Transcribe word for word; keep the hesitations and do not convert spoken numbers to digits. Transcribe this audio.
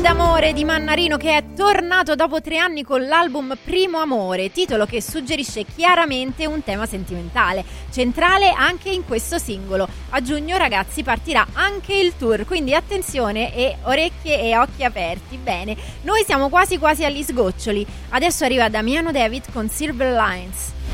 d'amore di Mannarino, che è tornato dopo tre anni con l'album Primo Amore, titolo che suggerisce chiaramente un tema sentimentale, centrale anche in questo singolo. A giugno, ragazzi, partirà anche il tour, quindi attenzione e orecchie e occhi aperti. Bene, noi siamo quasi quasi agli sgoccioli. Adesso arriva Damiano David con Silver Lines.